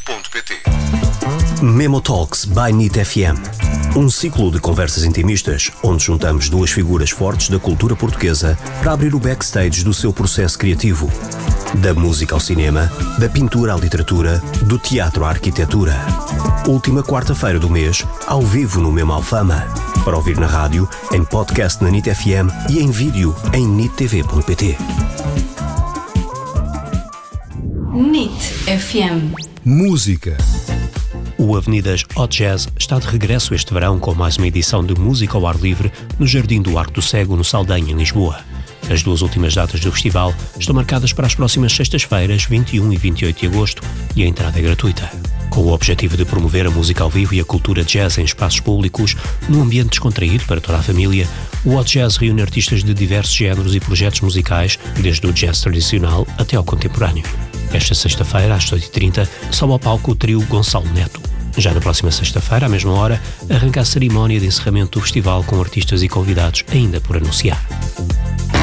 nit.pt. Memo Talks by NIT FM. Um ciclo de conversas intimistas, onde juntamos duas figuras fortes da cultura portuguesa para abrir o backstage do seu processo criativo. Da música ao cinema, da pintura à literatura, do teatro à arquitetura. Última quarta-feira do mês, ao vivo no Memo Alfama. Para ouvir na rádio, em podcast na NIT FM e em vídeo em nittv.pt. NIT FM. Música. O Avenidas Hot Jazz está de regresso este verão com mais uma edição de música ao ar livre no Jardim do Arco do Cego, no Saldanha, em Lisboa. As duas últimas datas do festival estão marcadas para as próximas sextas-feiras, 21 e 28 de agosto, e a entrada é gratuita. Com o objetivo de promover a música ao vivo e a cultura jazz em espaços públicos, num ambiente descontraído para toda a família, o Hot Jazz reúne artistas de diversos géneros e projetos musicais, desde o jazz tradicional até ao contemporâneo. Esta sexta-feira, às 18h30, sobe ao palco o trio Gonçalo Neto. Já na próxima sexta-feira, à mesma hora, arranca a cerimónia de encerramento do festival com artistas e convidados ainda por anunciar.